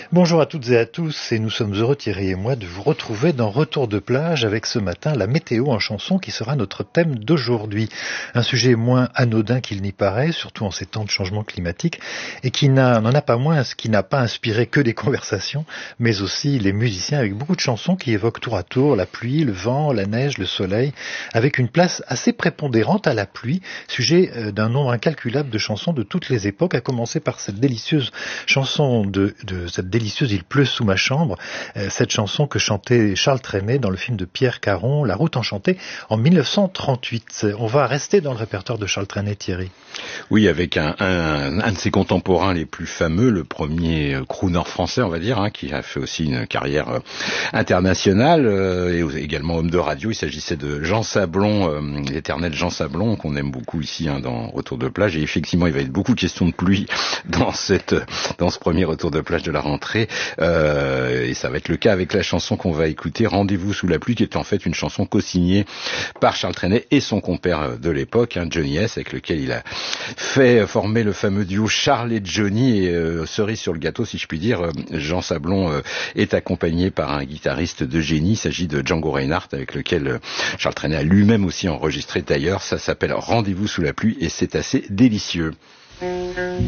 Bonjour à toutes et à tous, et nous sommes heureux, Thierry et moi, de vous retrouver dans Retour de plage avec ce matin la météo en chanson qui sera notre thème d'aujourd'hui. Un sujet moins anodin qu'il n'y paraît, surtout en ces temps de changement climatique, et qui n'en a pas moins, qui n'a pas inspiré que des conversations, mais aussi les musiciens avec beaucoup de chansons qui évoquent tour à tour la pluie, le vent, la neige, le soleil, avec une place assez prépondérante à la pluie, sujet d'un nombre incalculable de chansons de toutes les époques, à commencer par cette délicieuse chanson de cette délicieuse Il pleut sous ma chambre, cette chanson que chantait Charles Trenet dans le film de Pierre Caron, La route enchantée, en 1938. On va rester dans le répertoire de Charles Trenet, Thierry. Oui, avec un de ses contemporains les plus fameux, le premier crooner français, on va dire, qui a fait aussi une carrière internationale, et également homme de radio. Il s'agissait de Jean Sablon, l'éternel Jean Sablon, qu'on aime beaucoup ici dans Retour de plage. Et effectivement, il va y avoir beaucoup de questions de pluie dans ce premier Retour de plage de la rentrée. Et ça va être le cas avec la chanson qu'on va écouter, Rendez-vous sous la pluie, qui est en fait une chanson co-signée par Charles Trenet et son compère de l'époque, Johnny S, avec lequel il a fait former le fameux duo Charles et Johnny. Et cerise sur le gâteau, si je puis dire, Jean Sablon est accompagné par un guitariste de génie. Il s'agit de Django Reinhardt, avec lequel Charles Trenet a lui-même aussi enregistré d'ailleurs. Ça s'appelle Rendez-vous sous la pluie et c'est assez délicieux.